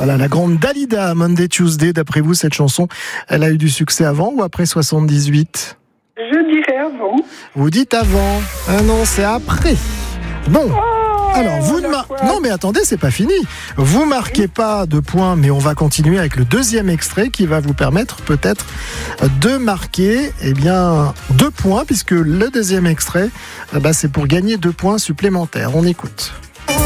Voilà, la grande Dalida, Monday Tuesday. D'après vous, cette chanson, elle a eu du succès avant ou après 78 ? Je dirais avant. Vous dites avant. Ah non, c'est après. Bon. Alors, vous ne Non, mais attendez, c'est pas fini. Vous marquez pas de points, mais on va continuer avec le deuxième extrait qui va vous permettre peut-être de marquer 2 points, puisque le deuxième extrait, c'est pour gagner 2 points supplémentaires. On écoute.